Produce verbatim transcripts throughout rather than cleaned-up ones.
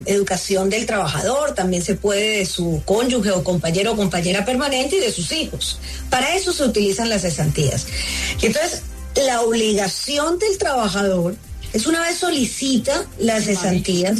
educación del trabajador, también se puede de su cónyuge o compañero o compañera permanente y de sus hijos. Para eso se utilizan las cesantías. Y entonces, la obligación del trabajador es, una vez solicita las cesantías,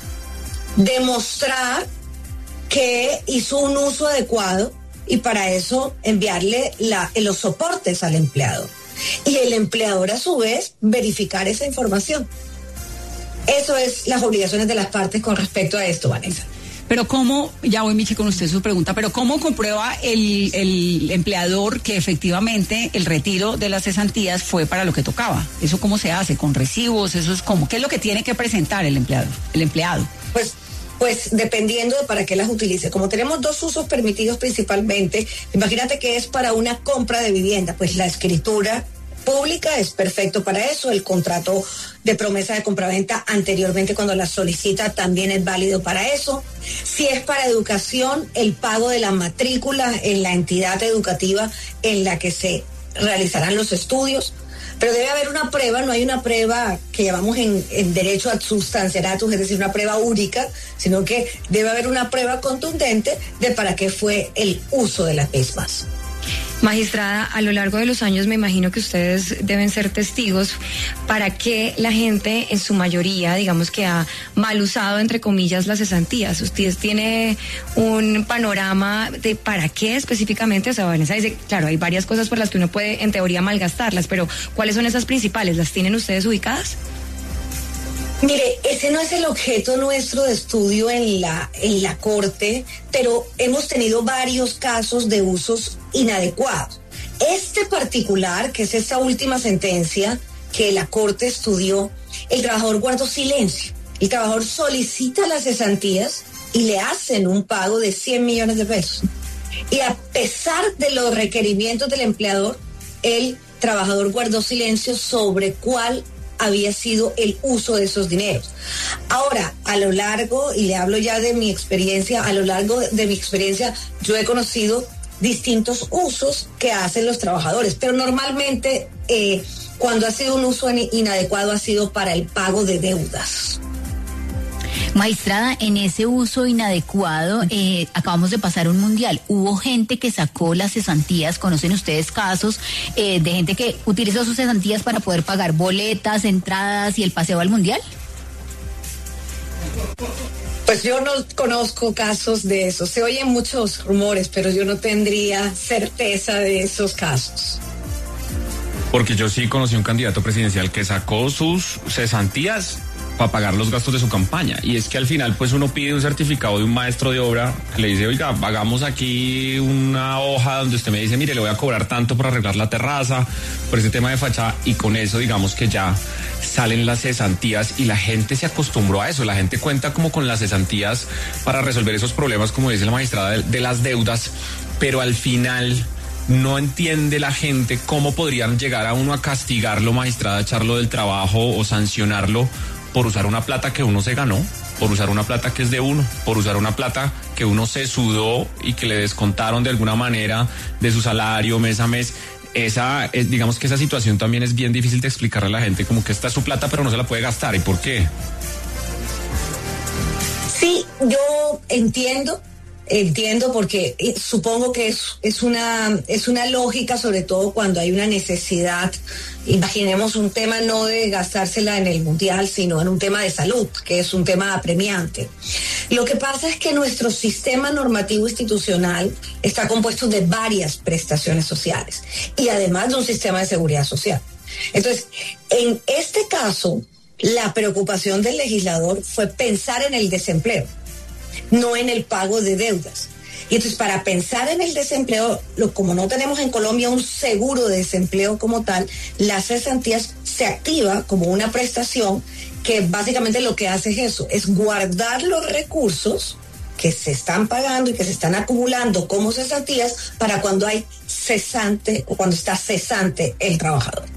demostrar que hizo un uso adecuado y para eso enviarle la, los soportes al empleador. Y el empleador, a su vez, verificar esa información. Eso es las obligaciones de las partes con respecto a esto, Vanessa. Pero cómo, ya voy Michi con usted su pregunta, pero cómo comprueba el, el empleador que efectivamente el retiro de las cesantías fue para lo que tocaba. ¿Eso cómo se hace? ¿Con recibos? ¿Eso es cómo? ¿Qué es lo que tiene que presentar el empleado? El empleado. Pues Pues dependiendo de para qué las utilice. Como tenemos dos usos permitidos principalmente, imagínate que es para una compra de vivienda, pues la escritura pública es perfecto para eso, el contrato de promesa de compraventa anteriormente cuando la solicita también es válido para eso. Si es para educación, el pago de la matrícula en la entidad educativa en la que se realizarán los estudios. Pero debe haber una prueba, no hay una prueba que llamamos en, en derecho ad substanciatum, es decir, una prueba única, sino que debe haber una prueba contundente de para qué fue el uso de las mismas. Magistrada, a lo largo de los años me imagino que ustedes deben ser testigos para que la gente en su mayoría, digamos que ha mal usado entre comillas las cesantías. ¿Ustedes tienen un panorama de para qué específicamente? O sea, Vanessa dice, claro, hay varias cosas por las que uno puede en teoría malgastarlas, pero ¿cuáles son esas principales? ¿Las tienen ustedes ubicadas? Mire, ese no es el objeto nuestro de estudio en la, en la Corte, pero hemos tenido varios casos de usos inadecuados. Este particular, que es esta última sentencia que la Corte estudió, el trabajador guardó silencio. El trabajador solicita las cesantías y le hacen un pago de cien millones de pesos. Y a pesar de los requerimientos del empleador, el trabajador guardó silencio sobre cuál había sido el uso de esos dineros. Ahora, a lo largo, y le hablo ya de mi experiencia, a lo largo de mi experiencia, yo he conocido distintos usos que hacen los trabajadores, pero normalmente eh, cuando ha sido un uso inadecuado ha sido para el pago de deudas. Magistrada, en ese uso inadecuado, eh, acabamos de pasar un mundial. Hubo gente que sacó las cesantías, ¿conocen ustedes casos eh, de gente que utilizó sus cesantías para poder pagar boletas, entradas y el paseo al mundial? Pues yo no conozco casos de eso. Se oyen muchos rumores, pero yo no tendría certeza de esos casos. Porque yo sí conocí un candidato presidencial que sacó sus cesantías para pagar los gastos de su campaña. Y es que al final pues uno pide un certificado de un maestro de obra que le dice, oiga, hagamos aquí una hoja donde usted me dice, mire, le voy a cobrar tanto por arreglar la terraza, por ese tema de fachada, y con eso digamos que ya salen las cesantías y la gente se acostumbró a eso. La gente cuenta como con las cesantías para resolver esos problemas, como dice la magistrada, de, de las deudas, pero al final no entiende la gente cómo podrían llegar a uno a castigarlo, magistrada, echarlo del trabajo o sancionarlo por usar una plata que uno se ganó, por usar una plata que es de uno, por usar una plata que uno se sudó y que le descontaron de alguna manera de su salario mes a mes. Esa, es, digamos que esa situación también es bien difícil de explicarle a la gente, como que esta es su plata pero no se la puede gastar. ¿Y por qué? Sí, yo entiendo. Entiendo porque supongo que es, es una es una lógica, sobre todo cuando hay una necesidad. Imaginemos un tema no de gastársela en el mundial, sino en un tema de salud, que es un tema apremiante. Lo que pasa es que nuestro sistema normativo institucional está compuesto de varias prestaciones sociales y además de un sistema de seguridad social. Entonces, en este caso, la preocupación del legislador fue pensar en el desempleo, no en el pago de deudas. Y entonces, para pensar en el desempleo, lo, como no tenemos en Colombia un seguro de desempleo como tal, las cesantías se activa como una prestación que básicamente lo que hace es eso, es guardar los recursos que se están pagando y que se están acumulando como cesantías para cuando hay cesante o cuando está cesante el trabajador.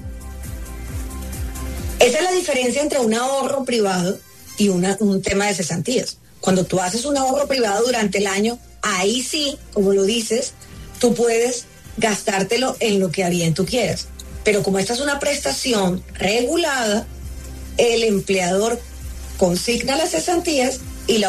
Esa es la diferencia entre un ahorro privado y una, un tema de cesantías. Cuando tú haces un ahorro privado durante el año, ahí sí, como lo dices, tú puedes gastártelo en lo que a bien tú quieras. Pero como esta es una prestación regulada, el empleador consigna las cesantías